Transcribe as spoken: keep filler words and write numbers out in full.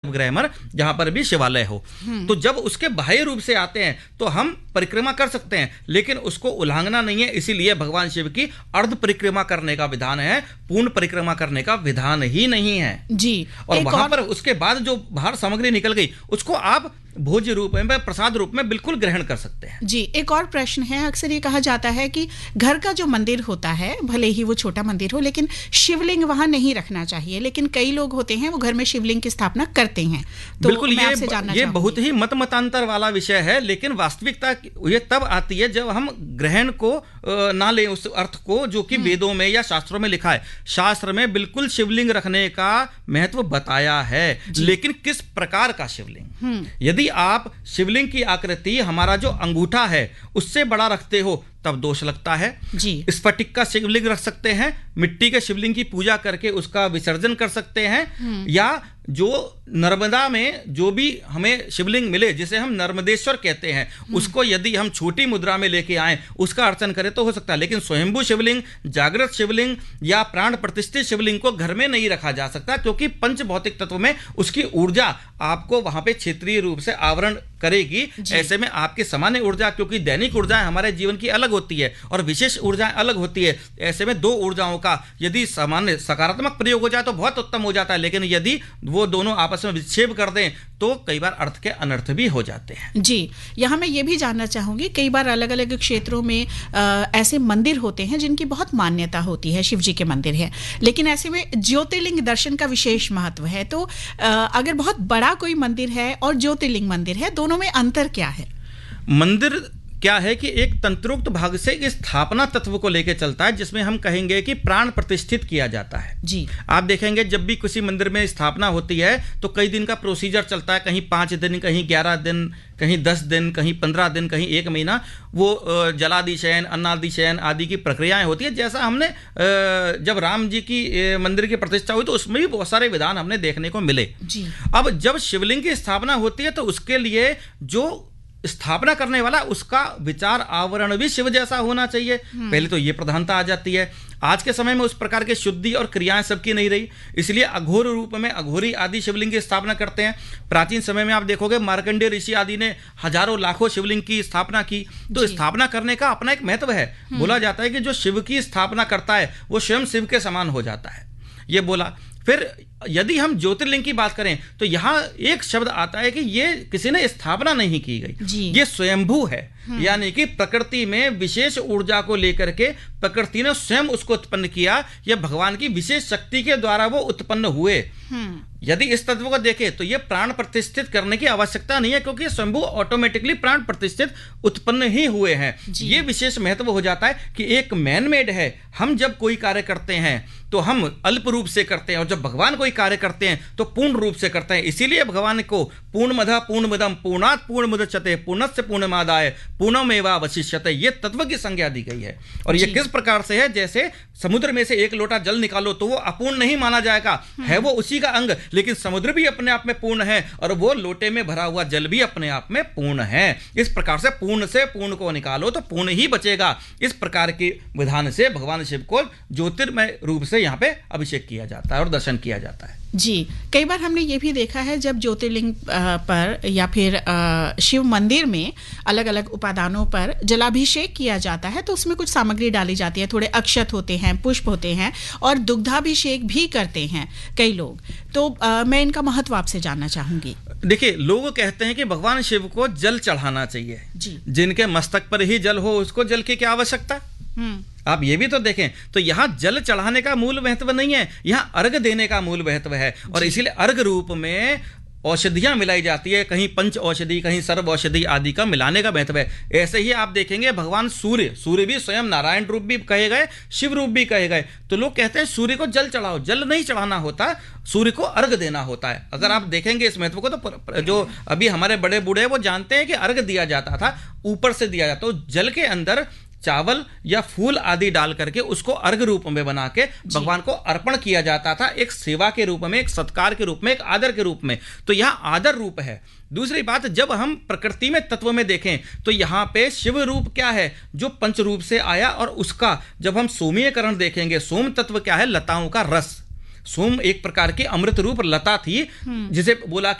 Grammar जहां पर भी शिवालय हो। तो जब उसके बाह्य रूप से आते हैं तो हम परिक्रमा कर सकते हैं, लेकिन उसको उल्लंघना नहीं है। इसीलिए भगवान शिव की अर्ध परिक्रमा करने का विधान है, पूर्ण परिक्रमा करने का विधान ही नहीं है जी। और वहां और... पर उसके बाद जो बाहर सामग्री निकल गई उसको आप भोज्य रूप में, प्रसाद रूप में बिल्कुल ग्रहण कर सकते हैं। जी। एक और प्रश्न है, अक्सर ये कहा जाता है कि घर का जो मंदिर होता है, भले ही वो छोटा मंदिर हो, लेकिन शिवलिंग वहां नहीं रखना चाहिए, लेकिन कई लोग होते हैं वो घर में शिवलिंग की स्थापना करते हैं। तो बिल्कुल, मैं ये, आपसे जानना ये बहुत ही मत मतांतर वाला विषय है, लेकिन वास्तविकता ये तब आती है जब हम ग्रहण को ना लें उस अर्थ को जो कि वेदों में या शास्त्रों में लिखा है। शास्त्र में बिल्कुल शिवलिंग रखने का महत्व बताया है, लेकिन किस प्रकार का शिवलिंग। यदि आप शिवलिंग की आकृति हमारा जो अंगूठा है उससे बड़ा रखते हो तब दोष लगता है जी। स्फटिक का शिवलिंग रख सकते हैं, मिट्टी के शिवलिंग की पूजा करके उसका विसर्जन कर सकते हैं, या जो नर्मदा में जो भी हमें शिवलिंग मिले जिसे हम नर्मदेश्वर कहते हैं उसको यदि हम छोटी मुद्रा में लेके आए उसका अर्चन करें तो हो सकता है, लेकिन स्वयंभू शिवलिंग, जागृत शिवलिंग या प्राण प्रतिष्ठित शिवलिंग को घर में नहीं रखा जा सकता, क्योंकि पंच भौतिक तत्व में उसकी ऊर्जा आपको वहां पे क्षेत्रीय रूप से आवरण करेगी। ऐसे में आपकी सामान्य ऊर्जा, क्योंकि दैनिक ऊर्जाएं हमारे जीवन की अलग होती है और विशेष ऊर्जाएं अलग होती है, ऐसे में दो ऊर्जाओं का यदि सामान्य सकारात्मक प्रयोग हो जाए तो बहुत उत्तम हो जाता है, लेकिन यदि वो दोनों आपस में विक्षेप कर दें तो कई बार अर्थ के अनर्थ भी हो जाते हैं। जी। यहाँ मैं ये भी जानना चाहूंगी, कई बार अलग अलग क्षेत्रों में आ, ऐसे मंदिर होते हैं जिनकी बहुत मान्यता होती है, शिव जी के मंदिर है, लेकिन ऐसे में ज्योतिर्लिंग दर्शन का विशेष महत्व है। तो आ, अगर बहुत बड़ा कोई मंदिर है और ज्योतिर्लिंग मंदिर है, दोनों में अंतर क्या है? मंदिर क्या है कि एक तंत्रोक्त भाग से इस स्थापना तत्व को लेकर चलता है, जिसमें हम कहेंगे कि प्राण प्रतिष्ठित किया जाता है जी। आप देखेंगे जब भी किसी मंदिर में स्थापना होती है तो कई दिन का प्रोसीजर चलता है, कहीं पाँच दिन, कहीं ग्यारह दिन, कहीं दस दिन, कहीं पंद्रह दिन, कहीं एक महीना, वो जलादिशयन, अन्नादिशयन आदि की प्रक्रियाएं होती है। जैसा हमने जब राम जी की मंदिर की प्रतिष्ठा हुई तो उसमें भी बहुत सारे विधान हमने देखने को मिले जी। अब जब शिवलिंग की स्थापना होती है तो उसके लिए जो स्थापना करने वाला उसका विचार आवरण भी शिव जैसा होना चाहिए। पहले तो ये प्रधानता आ जाती है। आज के समय में उस प्रकार की शुद्धि और क्रियाएं सबकी नहीं रही, इसलिए अघोर रूप में अघोरी आदि शिवलिंग की स्थापना करते हैं। प्राचीन समय में आप देखोगे मार्कंडेय ऋषि आदि ने हजारों लाखों शिवलिंग की स्थापना की। तो स्थापना करने का अपना एक महत्व है। बोला जाता है कि जो शिव की स्थापना करता है वो स्वयं शिव के समान हो जाता है, ये बोला। फिर यदि हम ज्योतिर्लिंग की बात करें तो यहां एक शब्द आता है कि ये किसी ने स्थापना नहीं की गई, ये स्वयंभू है, यानी कि प्रकृति में विशेष ऊर्जा को लेकर के प्रकृति ने स्वयं उसको उत्पन्न किया, या भगवान की विशेष शक्ति के द्वारा वो उत्पन्न हुए। यदि इस तत्व को देखें तो ये प्राण प्रतिष्ठित करने की आवश्यकता नहीं है, क्योंकि स्वयंभू ऑटोमेटिकली प्राण प्रतिष्ठित उत्पन्न ही हुए हैं। ये विशेष महत्व हो जाता है कि एक मैन मेड है। हम जब कोई कार्य करते हैं तो हम अल्प रूप से करते हैं, और जब भगवान कोई कार्य करते हैं तो पूर्ण रूप से करते हैं। इसीलिए भगवान को पूर्णमदः पूर्णमिदं पूर्णात् पूर्णमुदच्यते पूर्णस्य पूर्णमादाय पूर्णमेवावशिष्यते ये तत्व की संज्ञा दी गई है। और ये किस प्रकार से है, जैसे समुद्र में से एक लोटा जल निकालो तो वो अपूर्ण नहीं माना जाएगा, है वो उसी का अंग, लेकिन समुद्र भी अपने आप में पूर्ण है और वो लोटे में भरा हुआ जल भी अपने आप में पूर्ण है। इस प्रकार से पूर्ण से पूर्ण को निकालो तो पूर्ण ही बचेगा। इस प्रकार के विधान से भगवान शिव को ज्योतिर्मय रूप से यहाँ पे अभिषेक किया जाता है और दर्शन किया जाता है। जी। कई बार हमने ये भी देखा है जब ज्योतिर्लिंग पर या फिर शिव मंदिर में अलग अलग उपादानों पर जलाभिषेक किया जाता है तो उसमें कुछ सामग्री डाली जाती है, थोड़े अक्षत होते हैं, पुष्प होते हैं और दुग्धाभिषेक भी करते हैं कई लोग। तो आ, मैं इनका महत्व आपसे जानना चाहूंगी। देखिए, लोग कहते हैं कि भगवान शिव को जल चढ़ाना चाहिए जी। जिनके मस्तक पर ही जल हो उसको जल की क्या आवश्यकता। आप ये भी तो देखें तो यहाँ जल चढ़ाने का मूल महत्व नहीं है, यहाँ अर्घ देने का मूल महत्व है। और इसीलिए अर्घ रूप में औषधियां मिलाई जाती है, कहीं पंच औषधि, कहीं सर्व औषधि आदि का मिलाने का महत्व है। ऐसे ही आप देखेंगे भगवान सूर्य सूर्य भी स्वयं नारायण रूप भी कहे गए, शिव रूप भी कहे गए। तो लोग कहते हैं सूर्य को जल चढ़ाओ, जल नहीं चढ़ाना होता, सूर्य को अर्घ देना होता है। अगर आप देखेंगे इस महत्व को तो जो अभी हमारे बड़े बूढ़े वो जानते हैं कि अर्घ दिया जाता था, ऊपर से दिया जाता, तो जल के अंदर चावल या फूल आदि डाल करके उसको अर्घ रूप में बना के भगवान को अर्पण किया जाता था, एक सेवा के रूप में, एक सत्कार के रूप में, एक आदर के रूप में। तो यहाँ आदर रूप है। दूसरी बात, जब हम प्रकृति में तत्व में देखें तो यहाँ पे शिव रूप क्या है, जो पंच रूप से आया, और उसका जब हम सोमीयकरण देखेंगे, सोम तत्व क्या है, लताओं का रस। सोम एक प्रकार की अमृत रूप लता थी, जिसे बोला